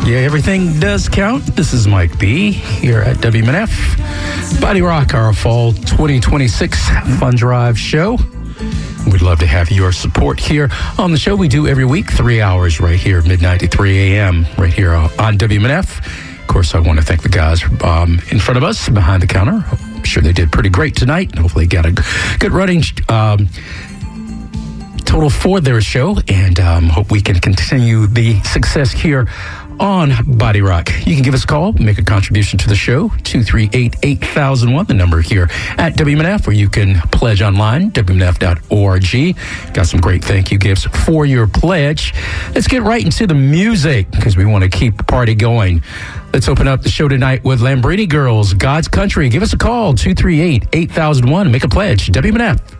Yeah, everything does count. This is Mike B here at WMNF. Body Rock, our fall 2026 Fun Drive show. We'd love to have your support here on the show. We do every week, 3 hours right here, midnight to 3 a.m. right here on WMNF. Of course, I want to thank the guys in front of us, behind the counter. I'm sure they did pretty great tonight. Hopefully got a good running total for their show, and hope we can continue the success here on Body Rock. You can give us a call, make a contribution to the show, 238-8001, the number here at WMNF, or you can pledge online, WMNF.org. Got some great thank you gifts for your pledge. Let's get right into the music, because we want to keep the party going. Let's open up the show tonight with Lambrini Girls, God's Country. Give us a call, 238-8001, and make a pledge, WMNF.